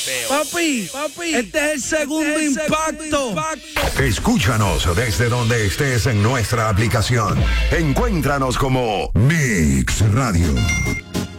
Papi, este es el segundo impacto. Escúchanos desde donde estés en nuestra aplicación. Encuéntranos como Mix Radio.